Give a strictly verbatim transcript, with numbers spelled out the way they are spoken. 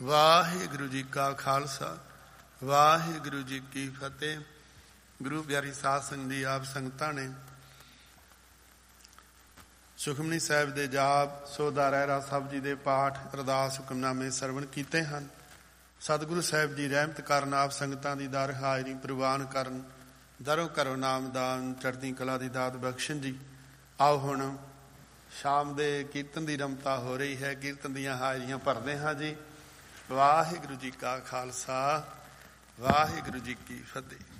ਵਾਹਿਗੁਰੂ ਜੀ ਕਾ ਖਾਲਸਾ, ਵਾਹਿਗੁਰੂ ਜੀ ਕੀ ਫਤਿਹ। ਗੁਰੂ ਪਿਆਰੀ ਸਾਧ ਸੰਗਤ ਦੀ ਆਪ ਸੰਗਤਾਂ ਨੇ ਸੁਖਮਨੀ ਸਾਹਿਬ ਦੇ ਜਾਪ, ਸੋਧਾ ਰਹਿਰਾ ਸਾਹਿਬ ਜੀ ਦੇ ਪਾਠ, ਅਰਦਾਸ, ਹੁਕਮਨਾਮੇ ਸਰਵਣ ਕੀਤੇ ਹਨ। ਸਤਿਗੁਰੂ ਸਾਹਿਬ ਜੀ ਰਹਿਮਤ ਕਰਨ, ਆਪ ਸੰਗਤਾਂ ਦੀ ਦਰ ਹਾਜ਼ਰੀ ਪ੍ਰਵਾਨ ਕਰਨ, ਦਰੋਂ ਘਰੋਂ ਨਾਮਦਾਨ, ਚੜ੍ਹਦੀ ਕਲਾ ਦੀ ਦਾਤ ਬਖਸ਼ਣ ਜੀ। ਆਓ ਹੁਣ ਸ਼ਾਮ ਦੇ ਕੀਰਤਨ ਦੀ ਰਮਤਾ ਹੋ ਰਹੀ ਹੈ, ਕੀਰਤਨ ਦੀਆਂ ਹਾਜ਼ਰੀਆਂ ਭਰਦੇ ਹਾਂ ਜੀ। ਵਾਹਿਗੁਰੂ ਜੀ ਕਾ ਖਾਲਸਾ, ਵਾਹਿਗੁਰੂ ਜੀ ਕੀ ਫਤਿਹ।